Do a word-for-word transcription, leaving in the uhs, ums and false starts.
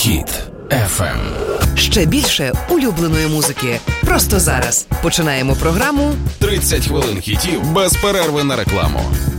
Хіт еф ем. Ще більше улюбленої музики. Просто зараз. Починаємо програму тридцять хвилин хітів без перерви на рекламу.